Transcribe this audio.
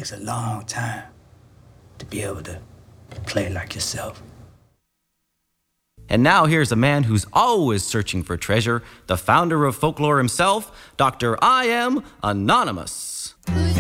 takes a long time to be able to play like yourself. And now here's a man who's always searching for treasure, the founder of folklore himself, Dr. I Am Anonymous.